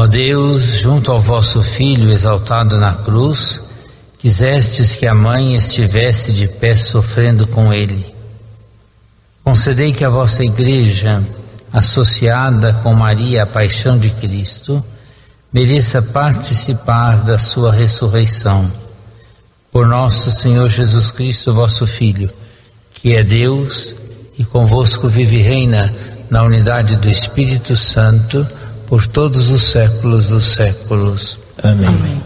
Deus, junto ao vosso Filho exaltado na cruz, quisestes que a mãe estivesse de pé sofrendo com ele. Concedei que a vossa Igreja, associada com Maria à paixão de Cristo, mereça participar da sua ressurreição. Por nosso Senhor Jesus Cristo, vosso Filho, que é Deus e convosco vive e reina na unidade do Espírito Santo, por todos os séculos dos séculos. Amém. Amém.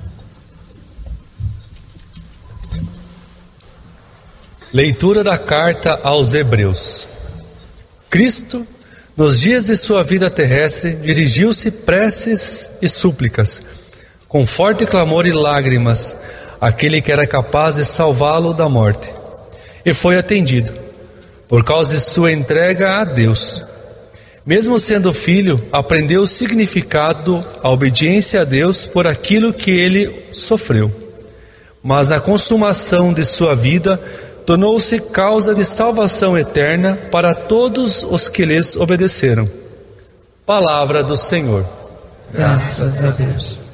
Leitura da carta aos Hebreus. Cristo, nos dias de sua vida terrestre, dirigiu-se preces e súplicas, com forte clamor e lágrimas, àquele que era capaz de salvá-lo da morte, e foi atendido, por causa de sua entrega a Deus. Mesmo sendo filho, aprendeu o significado, a obediência a Deus por aquilo que ele sofreu. Mas na consumação de sua vida, tornou-se causa de salvação eterna para todos os que lhes obedeceram. Palavra do Senhor. Graças a Deus.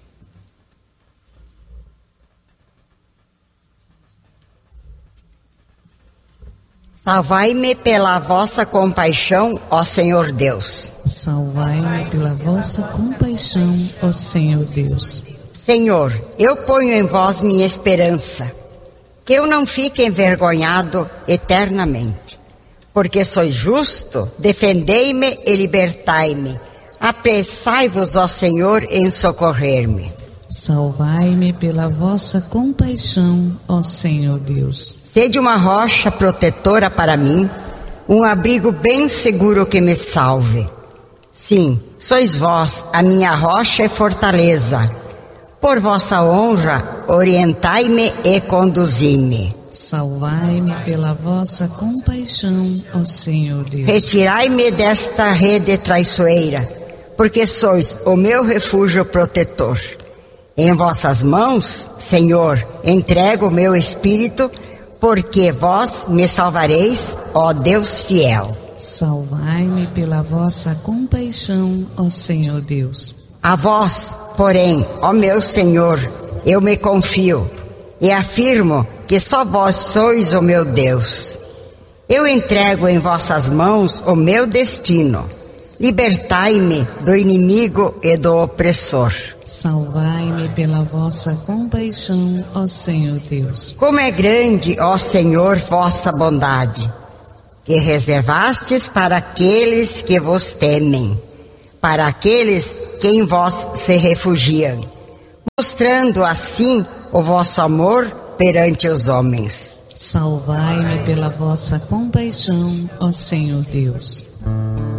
Salvai-me pela vossa compaixão, ó Senhor Deus. Salvai-me pela vossa compaixão, ó Senhor Deus. Senhor, eu ponho em vós minha esperança, que eu não fique envergonhado eternamente. Porque sois justo, defendei-me e libertai-me. Apressai-vos, ó Senhor, em socorrer-me. Salvai-me pela vossa compaixão, ó Senhor Deus. Sede uma rocha protetora para mim, um abrigo bem seguro que me salve. Sim, sois vós a minha rocha e fortaleza. Por vossa honra, orientai-me e conduzi-me. Salvai-me pela vossa compaixão, ó Senhor Deus. Retirai-me desta rede traiçoeira, porque sois o meu refúgio protetor. Em vossas mãos, Senhor, entrego o meu espírito, porque vós me salvareis, ó Deus fiel. Salvai-me pela vossa compaixão, ó Senhor Deus. A vós, porém, ó meu Senhor, eu me confio e afirmo que só vós sois o meu Deus. Eu entrego em vossas mãos o meu destino. Libertai-me do inimigo e do opressor. Salvai-me pela vossa compaixão, ó Senhor Deus. Como é grande, ó Senhor, vossa bondade, que reservastes para aqueles que vos temem, para aqueles que em vós se refugiam, mostrando assim o vosso amor perante os homens. Salvai-me pela vossa compaixão, ó Senhor Deus.